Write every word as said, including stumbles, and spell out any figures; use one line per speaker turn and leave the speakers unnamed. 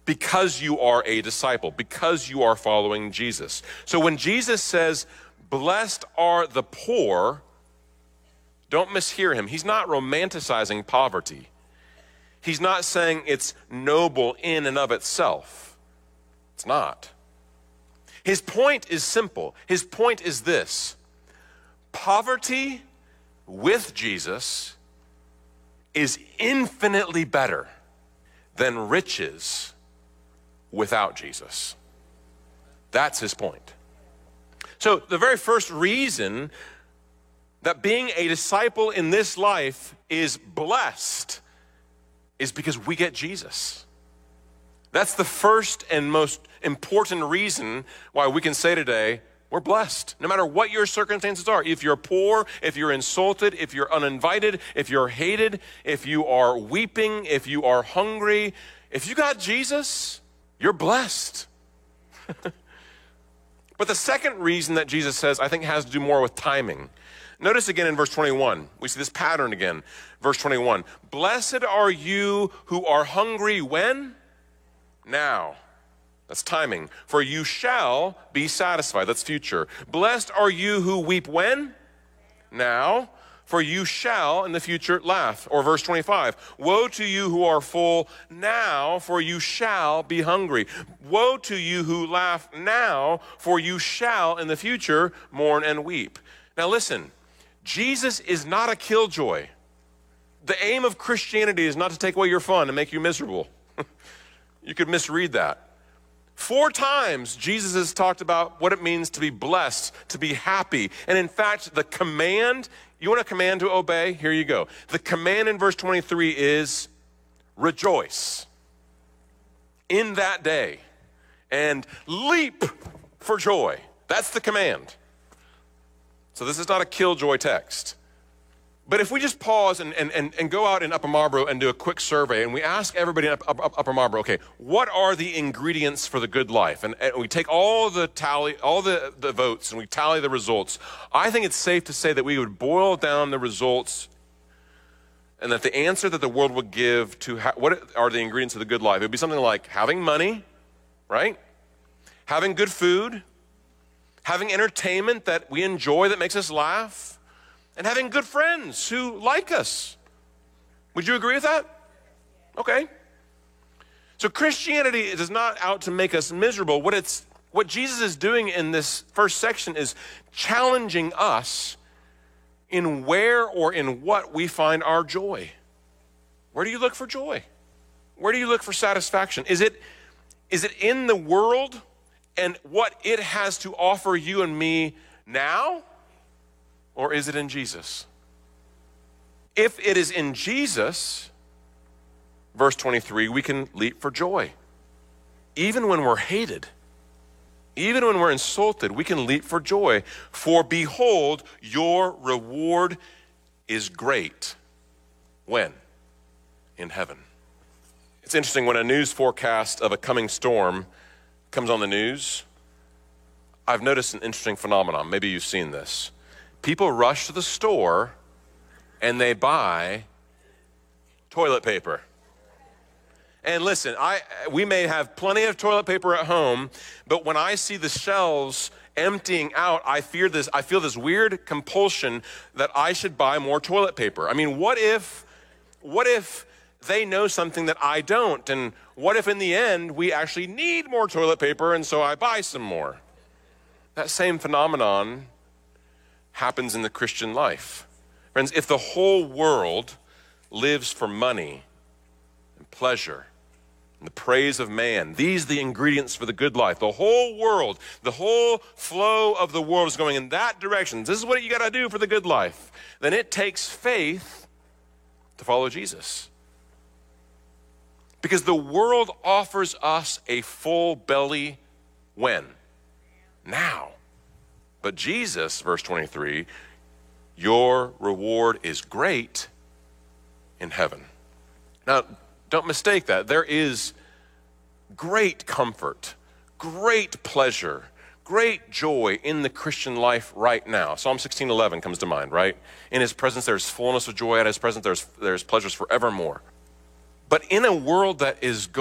because you are a disciple, because you are following Jesus. So when Jesus says, blessed are the poor, don't mishear him. He's not romanticizing poverty. He's not saying it's noble in and of itself. It's not. His point is simple. His point is this: poverty with Jesus is infinitely better than riches without Jesus. That's his point. So the very first reason that being a disciple in this life is blessed is because we get Jesus. That's the first and most important reason why we can say today, we're blessed. No matter what your circumstances are, if you're poor, if you're insulted, if you're uninvited, if you're hated, if you are weeping, if you are hungry, if you got Jesus, you're blessed. But the second reason that Jesus says, I think, has to do more with timing. Notice again in verse twenty-one, we see this pattern again. Verse twenty-one, blessed are you who are hungry when? Now. That's timing. For you shall be satisfied. That's future. Blessed are you who weep when? Now. For you shall in the future laugh. Or verse twenty-five, woe to you who are full now, for you shall be hungry. Woe to you who laugh now, for you shall in the future mourn and weep. Now listen, Jesus is not a killjoy. The aim of Christianity is not to take away your fun and make you miserable. You could misread that. Four times Jesus has talked about what it means to be blessed, to be happy. And in fact, the command, you want a command to obey? Here you go. The command in verse twenty-three is rejoice in that day and leap for joy. That's the command. So this is not a killjoy text. But if we just pause and, and, and, and go out in Upper Marlboro and do a quick survey, and we ask everybody in Upper, Upper Marlboro, okay, what are the ingredients for the good life? And, and we take all the tally, all the, the votes, and we tally the results. I think it's safe to say that we would boil down the results, and that the answer that the world would give to ha- what are the ingredients of the good life, it would be something like having money, right? Having good food, having entertainment that we enjoy that makes us laugh, and having good friends who like us. Would you agree with that? Okay. So Christianity is not out to make us miserable. What it's what Jesus is doing in this first section is challenging us in where or in what we find our joy. Where do you look for joy? Where do you look for satisfaction? Is it is it in the world and what it has to offer you and me now? Or is it in Jesus? If it is in Jesus, verse twenty-three, we can leap for joy. Even when we're hated, even when we're insulted, we can leap for joy. For behold, your reward is great. When? In heaven. It's interesting when a news forecast of a coming storm comes on the news, I've noticed an interesting phenomenon. Maybe you've seen this. People rush to the store and they buy toilet paper. And listen, I we may have plenty of toilet paper at home, but when I see the shelves emptying out, I fear this, I feel this weird compulsion that I should buy more toilet paper. I mean, what if, what if they know something that I don't? And what if in the end we actually need more toilet paper and so I buy some more? That same phenomenon happens in the Christian life. Friends, if the whole world lives for money and pleasure and the praise of man, these are the ingredients for the good life. The whole world, the whole flow of the world is going in that direction. This is what you got to do for the good life. Then it takes faith to follow Jesus. Because the world offers us a full belly when? Now. But Jesus, verse twenty-three, your reward is great in heaven. Now, don't mistake that. There is great comfort, great pleasure, great joy in the Christian life right now. Psalm sixteen eleven comes to mind, right? In his presence there's fullness of joy. At his presence there's, there's pleasures forevermore. But in a world that is